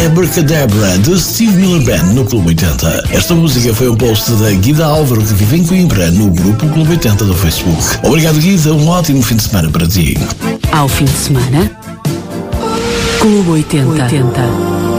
Abracadabra, de Steve Miller Band, no Clube 80. Esta música foi um post da Guida Álvaro, que vive em Coimbra, no grupo Clube 80 do Facebook. Obrigado, Guida, um ótimo fim de semana para ti. Ao fim de semana, Clube 80.